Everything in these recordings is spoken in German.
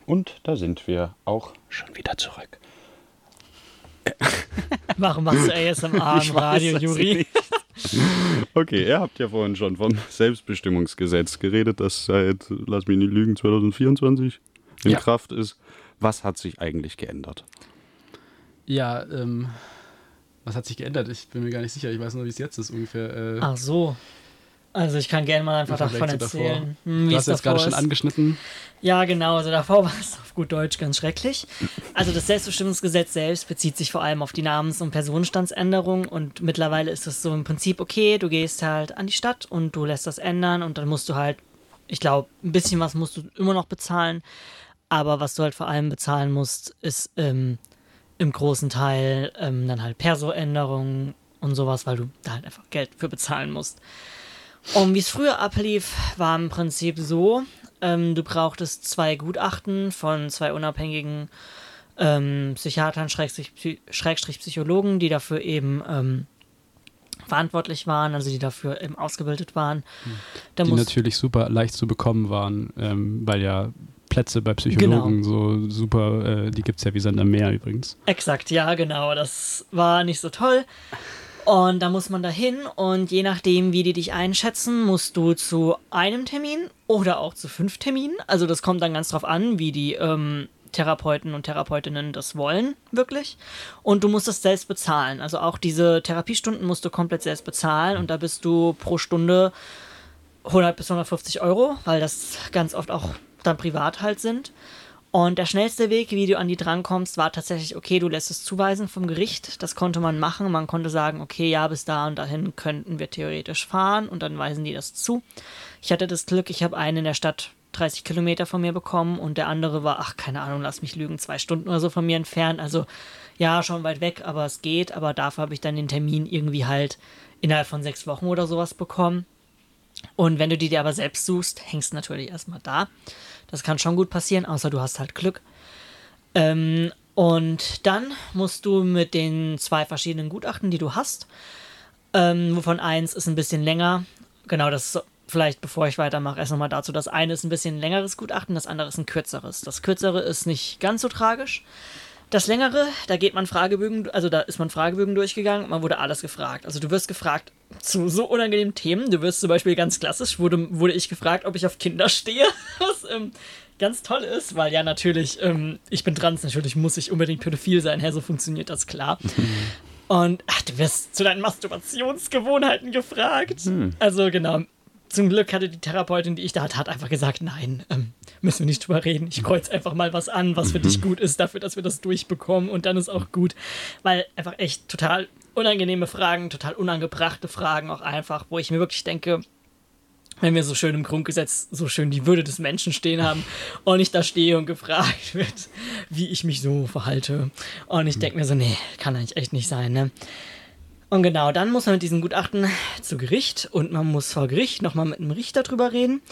Und da sind wir auch schon wieder zurück. Warum machst du ASMR im Radio, Juri? Okay, ihr habt ja vorhin schon vom Selbstbestimmungsgesetz geredet, das seit, lass mich nicht lügen, 2024 in Kraft ist. Was hat sich eigentlich geändert? Ja, was hat sich geändert? Ich bin mir gar nicht sicher. Ich weiß nur, wie es jetzt ist ungefähr. Ach so. Also ich kann gerne mal einfach davon erzählen. Du hast jetzt gerade schon angeschnitten. Ja, genau. Also davor war es auf gut Deutsch ganz schrecklich. Also das Selbstbestimmungsgesetz selbst bezieht sich vor allem auf die Namens- und Personenstandsänderung. Und mittlerweile ist es so im Prinzip, okay, du gehst halt an die Stadt und du lässt das ändern. Und dann musst du halt, ich glaube, ein bisschen was musst du immer noch bezahlen. Aber was du halt vor allem bezahlen musst, ist im großen Teil dann halt Perso-Änderungen und sowas, weil du da halt einfach Geld für bezahlen musst. Und wie es früher ablief, war im Prinzip so, du brauchtest 2 Gutachten von 2 unabhängigen Psychiatern, Schrägstrich Psychologen, die dafür eben verantwortlich waren, also die dafür eben ausgebildet waren. Die natürlich super leicht zu bekommen waren, weil ja Plätze bei Psychologen so super, die gibt es ja wie Sand am Meer übrigens. Exakt, ja, genau. Das war nicht so toll. Und da muss man da hin und je nachdem, wie die dich einschätzen, musst du zu einem Termin oder auch zu 5 Terminen. Also das kommt dann ganz drauf an, wie die Therapeuten und Therapeutinnen das wollen, wirklich. Und du musst das selbst bezahlen. Also auch diese Therapiestunden musst du komplett selbst bezahlen und da bist du pro Stunde 100 bis 150 Euro, weil das ganz oft auch dann privat halt sind. Und der schnellste Weg, wie du an die drankommst, war tatsächlich, okay, du lässt es zuweisen vom Gericht. Das konnte man machen. Man konnte sagen, okay, ja, bis da und dahin könnten wir theoretisch fahren und dann weisen die das zu. Ich hatte das Glück, ich habe einen in der Stadt 30 Kilometer von mir bekommen und der andere war, keine Ahnung, lass mich lügen, 2 Stunden oder so von mir entfernt. Also ja, schon weit weg, aber es geht. Aber dafür habe ich dann den Termin irgendwie halt innerhalb von 6 Wochen oder sowas bekommen. Und wenn du die dir aber selbst suchst, hängst du natürlich erstmal da. Das kann schon gut passieren, außer du hast halt Glück. Und dann musst du mit den 2 verschiedenen Gutachten, die du hast, wovon eins ist ein bisschen länger. Genau, das ist vielleicht, bevor ich weitermache, erst nochmal dazu. Das eine ist ein bisschen längeres Gutachten, das andere ist ein kürzeres. Das kürzere ist nicht ganz so tragisch. Das längere, da geht man Fragebögen, also da ist man Fragebögen durchgegangen und man wurde alles gefragt. Also du wirst gefragt zu so unangenehmen Themen. Du wirst zum Beispiel ganz klassisch, wurde ich gefragt, ob ich auf Kinder stehe, was ganz toll ist, weil ja natürlich, ich bin trans, natürlich muss ich unbedingt pädophil sein, so funktioniert das, klar. Und du wirst zu deinen Masturbationsgewohnheiten gefragt. Also genau, zum Glück hatte die Therapeutin, die ich da hatte, hat einfach gesagt, nein, müssen wir nicht drüber reden. Ich kreuze einfach mal was an, was für dich gut ist, dafür, dass wir das durchbekommen und dann ist auch gut. Weil einfach echt total unangenehme Fragen, total unangebrachte Fragen auch einfach, wo ich mir wirklich denke, wenn wir so schön im Grundgesetz so schön die Würde des Menschen stehen haben und ich da stehe und gefragt wird, wie ich mich so verhalte. Und ich denke mir so, nee, kann eigentlich echt nicht sein, ne? Und genau, dann muss man mit diesem Gutachten zu Gericht und man muss vor Gericht nochmal mit einem Richter drüber reden.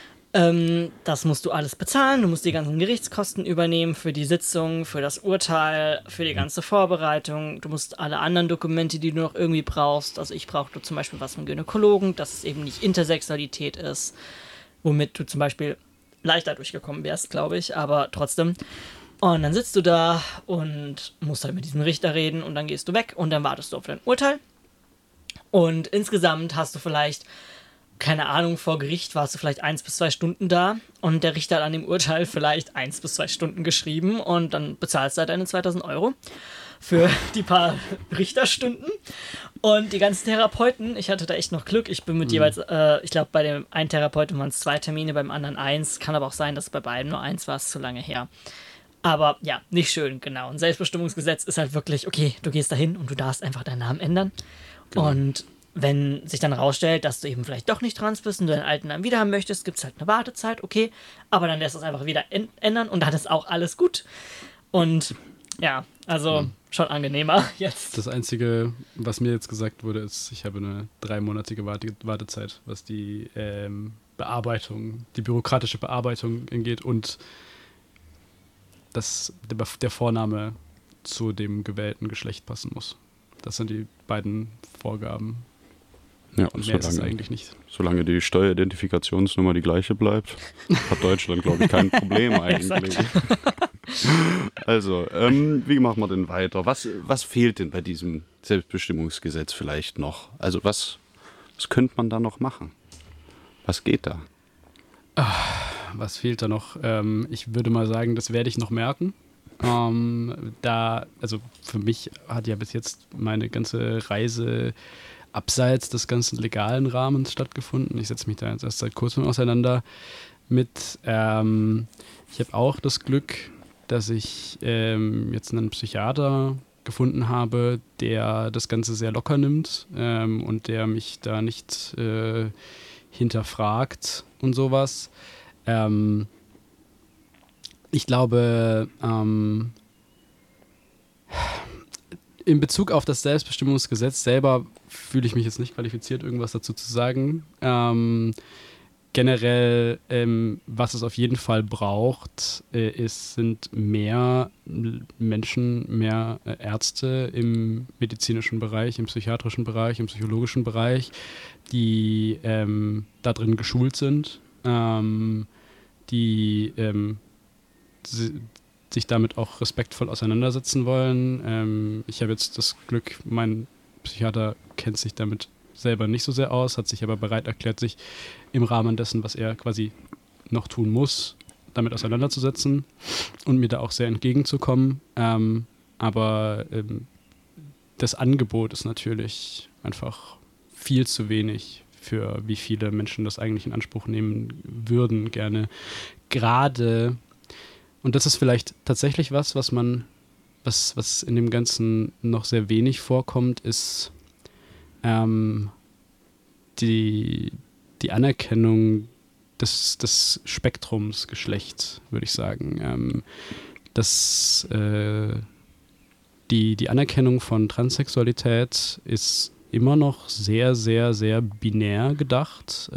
Das musst du alles bezahlen, du musst die ganzen Gerichtskosten übernehmen für die Sitzung, für das Urteil, für die ganze Vorbereitung. Du musst alle anderen Dokumente, die du noch irgendwie brauchst, also ich brauchte zum Beispiel was vom Gynäkologen, dass es eben nicht Intersexualität ist, womit du zum Beispiel leichter durchgekommen wärst, glaube ich, aber trotzdem. Und dann sitzt du da und musst halt mit diesem Richter reden und dann gehst du weg und dann wartest du auf dein Urteil. Und insgesamt hast du vielleicht, keine Ahnung, vor Gericht warst du vielleicht 1 bis 2 Stunden da und der Richter hat an dem Urteil vielleicht 1 bis 2 Stunden geschrieben und dann bezahlst du halt deine 2000 Euro für die paar Richterstunden. Und die ganzen Therapeuten, ich hatte da echt noch Glück, ich bin mit jeweils, ich glaube bei dem einen Therapeuten waren es 2 Termine, beim anderen 1, kann aber auch sein, dass bei beiden nur 1 war, ist zu lange her. Aber ja, nicht schön, genau. Ein Selbstbestimmungsgesetz ist halt wirklich, okay, du gehst dahin und du darfst einfach deinen Namen ändern. Genau. Und wenn sich dann rausstellt, dass du eben vielleicht doch nicht trans bist und du deinen alten Namen wieder haben möchtest, gibt es halt eine Wartezeit, okay. Aber dann lässt du es einfach wieder ändern und dann ist auch alles gut. Und ja, also schon angenehmer jetzt. Das Einzige, was mir jetzt gesagt wurde, ist, ich habe eine 3-monatige Wartezeit, was die Bearbeitung, die bürokratische Bearbeitung angeht und dass der Vorname zu dem gewählten Geschlecht passen muss. Das sind die beiden Vorgaben. Ja, und mehr ist es eigentlich nicht. Solange die Steueridentifikationsnummer die gleiche bleibt, hat Deutschland, glaube ich, kein Problem eigentlich. Also, wie machen wir denn weiter? Was fehlt denn bei diesem Selbstbestimmungsgesetz vielleicht noch? Also was könnte man da noch machen? Was geht da? Was fehlt da noch? Ich würde mal sagen, das werde ich noch merken. Also für mich hat ja bis jetzt meine ganze Reise abseits des ganzen legalen Rahmens stattgefunden. Ich setze mich da jetzt erst seit kurzem auseinander mit. Ich habe auch das Glück, dass ich jetzt einen Psychiater gefunden habe, der das Ganze sehr locker nimmt und der mich da nicht hinterfragt und sowas. Ich glaube, in Bezug auf das Selbstbestimmungsgesetz selber fühle ich mich jetzt nicht qualifiziert, irgendwas dazu zu sagen. Generell, was es auf jeden Fall braucht, sind mehr Menschen, mehr Ärzte im medizinischen Bereich, im psychiatrischen Bereich, im psychologischen Bereich, die da drin geschult sind, die sich damit auch respektvoll auseinandersetzen wollen. Ich habe jetzt das Glück, mein Psychiater kennt sich damit selber nicht so sehr aus, hat sich aber bereit erklärt, sich im Rahmen dessen, was er quasi noch tun muss, damit auseinanderzusetzen und mir da auch sehr entgegenzukommen. Aber das Angebot ist natürlich einfach viel zu wenig für wie viele Menschen das eigentlich in Anspruch nehmen würden, gerne. Gerade, und das ist vielleicht tatsächlich was in dem Ganzen noch sehr wenig vorkommt, ist die Anerkennung des Spektrums Geschlecht, würde ich sagen. Die Anerkennung von Transsexualität ist immer noch sehr, sehr, sehr binär gedacht.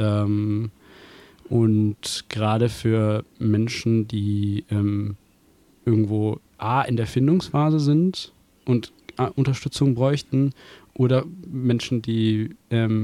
Und gerade für Menschen, die irgendwo in der Findungsphase sind und Unterstützung bräuchten, oder Menschen, die,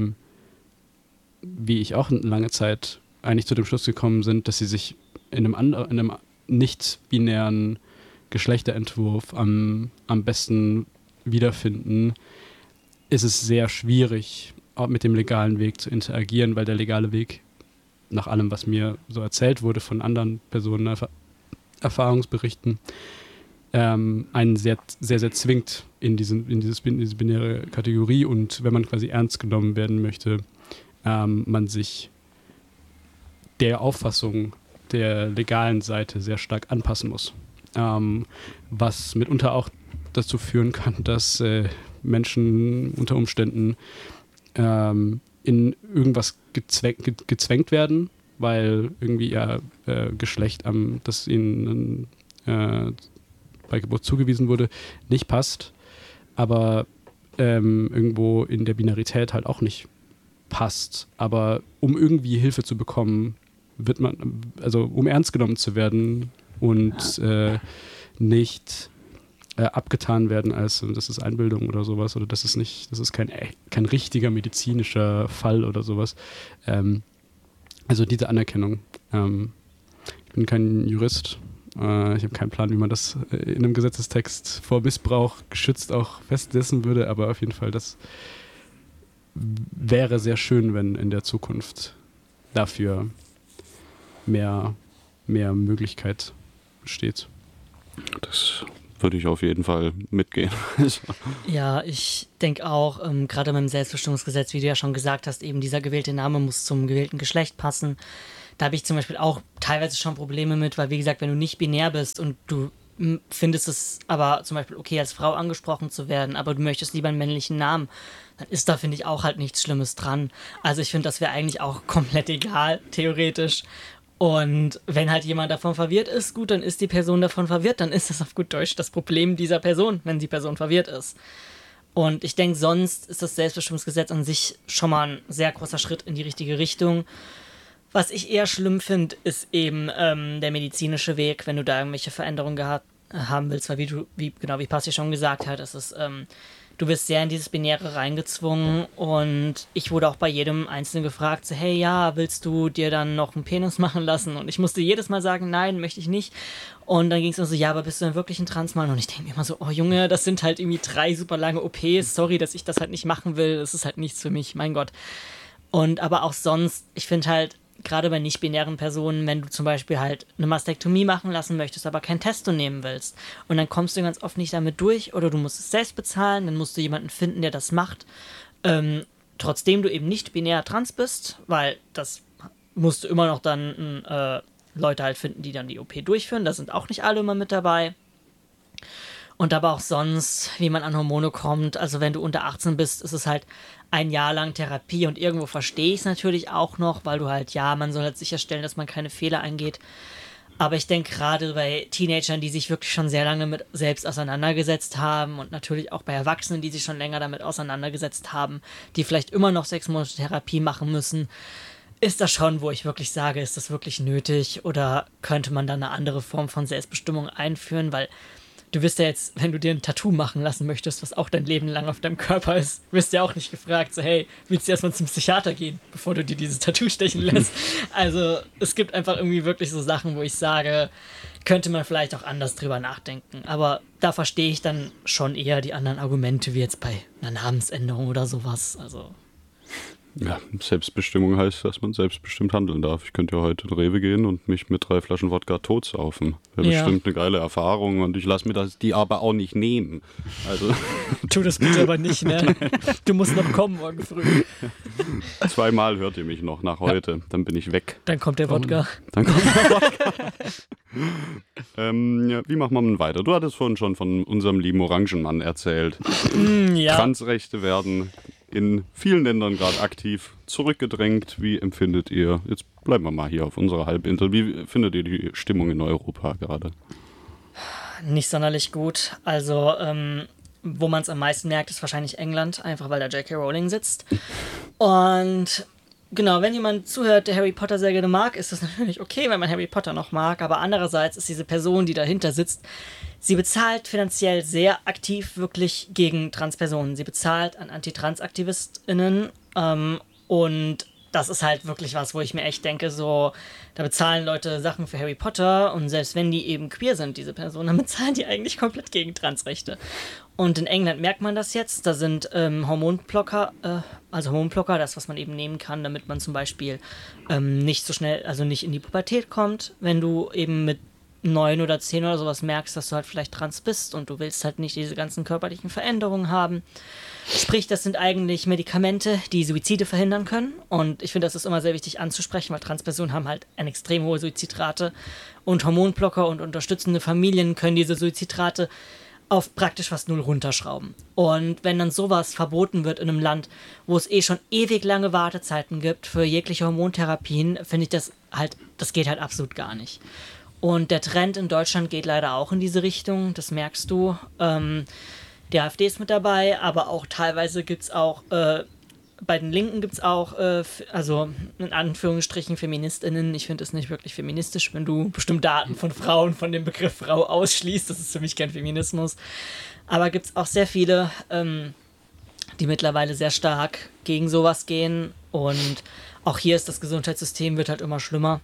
wie ich auch lange Zeit eigentlich zu dem Schluss gekommen sind, dass sie sich in einem nicht-binären Geschlechterentwurf am besten wiederfinden, ist es sehr schwierig, auch mit dem legalen Weg zu interagieren, weil der legale Weg, nach allem, was mir so erzählt wurde von anderen Personen, Erfahrungsberichten, einen sehr, sehr, sehr zwingt in diese binäre Kategorie, und wenn man quasi ernst genommen werden möchte, man sich der Auffassung der legalen Seite sehr stark anpassen muss. Was mitunter auch dazu führen kann, dass Menschen unter Umständen in irgendwas gezwängt werden, weil irgendwie ihr Geschlecht, das ihnen bei Geburt zugewiesen wurde, nicht passt, aber irgendwo in der Binarität halt auch nicht passt. Aber um irgendwie Hilfe zu bekommen, um ernst genommen zu werden und nicht abgetan werden als das ist Einbildung oder sowas, oder das ist kein richtiger medizinischer Fall oder sowas. Also diese Anerkennung. Ich bin kein Jurist. Ich habe keinen Plan, wie man das in einem Gesetzestext vor Missbrauch geschützt auch festsetzen würde, aber auf jeden Fall, das wäre sehr schön, wenn in der Zukunft dafür mehr Möglichkeit besteht. Das würde ich auf jeden Fall mitgehen. Ja, ich denke auch, gerade beim Selbstbestimmungsgesetz, wie du ja schon gesagt hast, eben dieser gewählte Name muss zum gewählten Geschlecht passen. Da habe ich zum Beispiel auch teilweise schon Probleme mit, weil wie gesagt, wenn du nicht binär bist und du findest es aber zum Beispiel okay, als Frau angesprochen zu werden, aber du möchtest lieber einen männlichen Namen, dann ist da, finde ich, auch halt nichts Schlimmes dran. Also ich finde, das wäre eigentlich auch komplett egal, theoretisch. Und wenn halt jemand davon verwirrt ist, gut, dann ist die Person davon verwirrt, dann ist das auf gut Deutsch das Problem dieser Person, wenn die Person verwirrt ist. Und ich denke, sonst ist das Selbstbestimmungsgesetz an sich schon mal ein sehr großer Schritt in die richtige Richtung. Was ich eher schlimm finde, ist eben der medizinische Weg, wenn du da irgendwelche Veränderungen haben willst, weil wie Passi schon gesagt hat, es ist du wirst sehr in dieses Binäre reingezwungen und ich wurde auch bei jedem Einzelnen gefragt, so, hey, ja, willst du dir dann noch einen Penis machen lassen? Und ich musste jedes Mal sagen, nein, möchte ich nicht. Und dann ging es mir so, ja, aber bist du denn wirklich ein Transmann? Und ich denke mir immer so, oh Junge, das sind halt irgendwie 3 super lange OPs, sorry, dass ich das halt nicht machen will, das ist halt nichts für mich, mein Gott. Und aber auch sonst, ich finde halt, gerade bei nicht-binären Personen, wenn du zum Beispiel halt eine Mastektomie machen lassen möchtest, aber kein Testo nehmen willst und dann kommst du ganz oft nicht damit durch oder du musst es selbst bezahlen, dann musst du jemanden finden, der das macht, trotzdem du eben nicht binär trans bist, weil das musst du immer noch dann Leute halt finden, die dann die OP durchführen, da sind auch nicht alle immer mit dabei. Und aber auch sonst, wie man an Hormone kommt, also wenn du unter 18 bist, ist es halt ein Jahr lang Therapie und irgendwo verstehe ich es natürlich auch noch, weil du halt, ja, man soll halt sicherstellen, dass man keine Fehler eingeht. Aber ich denke gerade bei Teenagern, die sich wirklich schon sehr lange mit selbst auseinandergesetzt haben und natürlich auch bei Erwachsenen, die sich schon länger damit auseinandergesetzt haben, die vielleicht immer noch 6 Monate Therapie machen müssen, ist das schon, wo ich wirklich sage, ist das wirklich nötig oder könnte man da eine andere Form von Selbstbestimmung einführen, weil du wirst ja jetzt, wenn du dir ein Tattoo machen lassen möchtest, was auch dein Leben lang auf deinem Körper ist, wirst ja auch nicht gefragt, so hey, willst du erstmal zum Psychiater gehen, bevor du dir dieses Tattoo stechen lässt? Also es gibt einfach irgendwie wirklich so Sachen, wo ich sage, könnte man vielleicht auch anders drüber nachdenken. Aber da verstehe ich dann schon eher die anderen Argumente, wie jetzt bei einer Namensänderung oder sowas. Also Ja, Selbstbestimmung heißt, dass man selbstbestimmt handeln darf. Ich könnte ja heute in Rewe gehen und mich mit 3 Flaschen Wodka totsaufen. Wäre bestimmt eine geile Erfahrung und ich lasse mir die aber auch nicht nehmen. Also tu das bitte aber nicht, ne? Du musst noch kommen morgen früh. 2-mal hört ihr mich noch nach heute, dann bin ich weg. Dann kommt der Wodka. Dann kommt der Wodka. Ja, wie machen wir denn weiter? Du hattest vorhin schon von unserem lieben Orangenmann erzählt. Ja. Transrechte werden in vielen Ländern gerade aktiv zurückgedrängt. Wie empfindet ihr, jetzt bleiben wir mal hier auf unserer Halbinsel, wie findet ihr die Stimmung in Europa gerade? Nicht sonderlich gut. Also, wo man es am meisten merkt, ist wahrscheinlich England, einfach weil da J.K. Rowling sitzt. Und genau, wenn jemand zuhört, der Harry Potter sehr gerne mag, ist das natürlich okay, wenn man Harry Potter noch mag, aber andererseits ist diese Person, die dahinter sitzt, sie bezahlt finanziell sehr aktiv wirklich gegen Transpersonen. Sie bezahlt an Antitrans-AktivistInnen und das ist halt wirklich was, wo ich mir echt denke, so, da bezahlen Leute Sachen für Harry Potter und selbst wenn die eben queer sind, diese Personen, dann bezahlen die eigentlich komplett gegen Transrechte. Und in England merkt man das jetzt, da sind Hormonblocker, das, was man eben nehmen kann, damit man zum Beispiel nicht so schnell, also nicht in die Pubertät kommt, wenn du eben mit 9 oder 10 oder sowas merkst, dass du halt vielleicht trans bist und du willst halt nicht diese ganzen körperlichen Veränderungen haben. Sprich, das sind eigentlich Medikamente, die Suizide verhindern können und ich finde, das ist immer sehr wichtig anzusprechen, weil Transpersonen haben halt eine extrem hohe Suizidrate und Hormonblocker und unterstützende Familien können diese Suizidrate auf praktisch fast 0 runterschrauben. Und wenn dann sowas verboten wird in einem Land, wo es schon ewig lange Wartezeiten gibt für jegliche Hormontherapien, finde ich das geht halt absolut gar nicht. Und der Trend in Deutschland geht leider auch in diese Richtung, das merkst du. Die AfD ist mit dabei, aber auch teilweise gibt es auch, bei den Linken gibt es auch, also in Anführungsstrichen FeministInnen. Ich finde es nicht wirklich feministisch, wenn du bestimmte Arten von Frauen von dem Begriff Frau ausschließt. Das ist für mich kein Feminismus. Aber gibt es auch sehr viele, die mittlerweile sehr stark gegen sowas gehen. Und auch hier ist das Gesundheitssystem wird halt immer schlimmer.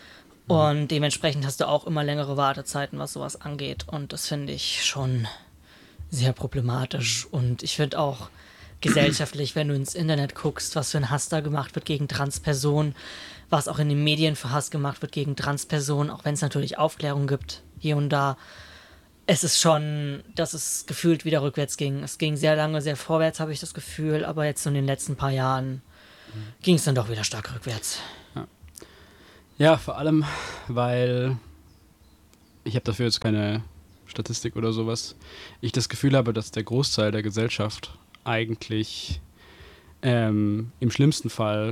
Und dementsprechend hast du auch immer längere Wartezeiten, was sowas angeht. Und das finde ich schon sehr problematisch. Und ich finde auch gesellschaftlich, wenn du ins Internet guckst, was für ein Hass da gemacht wird gegen Transpersonen, was auch in den Medien für Hass gemacht wird gegen Transpersonen, auch wenn es natürlich Aufklärung gibt, hier und da. Es ist schon, dass es gefühlt wieder rückwärts ging. Es ging sehr lange, sehr vorwärts, habe ich das Gefühl. Aber jetzt so in den letzten paar Jahren ging es dann doch wieder stark rückwärts. Ja, vor allem, weil ich habe dafür jetzt keine Statistik oder sowas. Ich das Gefühl habe, dass der Großteil der Gesellschaft eigentlich im schlimmsten Fall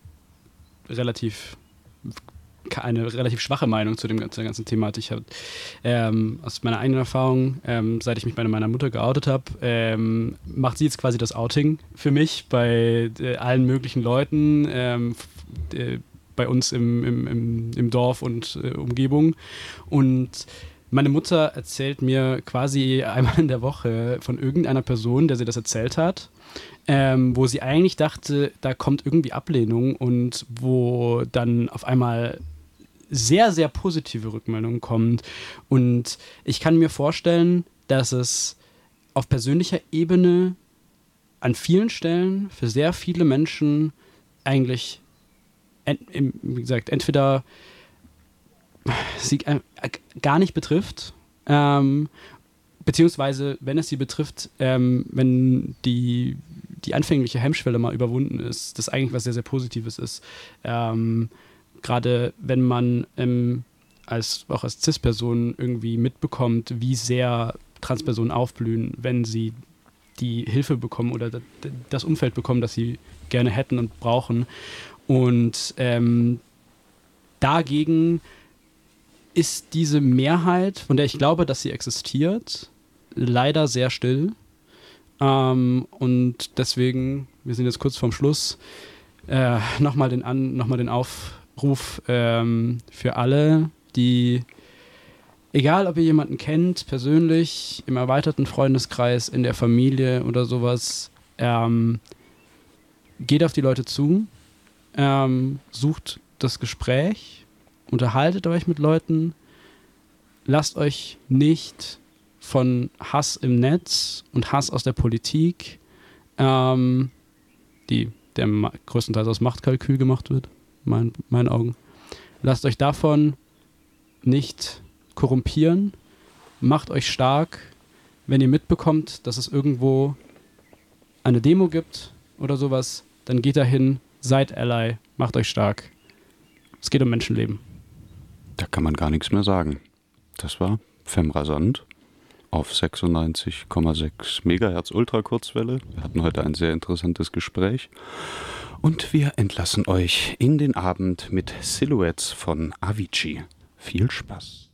eine relativ schwache Meinung zu der ganzen Thematik hat. Aus meiner eigenen Erfahrung, seit ich mich bei meiner Mutter geoutet habe, macht sie jetzt quasi das Outing für mich bei allen möglichen Leuten, bei uns im Dorf und Umgebung. Und Meine Mutter erzählt mir quasi einmal in der Woche von irgendeiner Person, der sie das erzählt hat, wo sie eigentlich dachte, da kommt irgendwie Ablehnung und wo dann auf einmal sehr, sehr positive Rückmeldungen kommt. Und ich kann mir vorstellen, dass es auf persönlicher Ebene an vielen Stellen für sehr viele Menschen eigentlich, wie gesagt, entweder sie gar nicht betrifft, beziehungsweise, wenn es sie betrifft, wenn die anfängliche Hemmschwelle mal überwunden ist, das eigentlich was sehr, sehr Positives ist. Gerade wenn man auch als Cis-Person irgendwie mitbekommt, wie sehr Transpersonen aufblühen, wenn sie die Hilfe bekommen oder das Umfeld bekommen, das sie gerne hätten und brauchen. Und dagegen ist diese Mehrheit, von der ich glaube, dass sie existiert, leider sehr still. Und deswegen, wir sind jetzt kurz vorm Schluss, nochmal den Aufruf für alle, die, egal ob ihr jemanden kennt, persönlich, im erweiterten Freundeskreis, in der Familie oder sowas, geht auf die Leute zu, sucht das Gespräch, unterhaltet euch mit Leuten, lasst euch nicht von Hass im Netz und Hass aus der Politik, der größtenteils aus Machtkalkül gemacht wird, in meinen Augen. Lasst euch davon nicht korrumpieren, macht euch stark, wenn ihr mitbekommt, dass es irgendwo eine Demo gibt oder sowas, dann geht dahin, seid Ally, macht euch stark. Es geht um Menschenleben. Da kann man gar nichts mehr sagen. Das war Femrasant auf 96,6 Megahertz Ultrakurzwelle. Wir hatten heute ein sehr interessantes Gespräch. Und wir entlassen euch in den Abend mit Silhouettes von Avicii. Viel Spaß.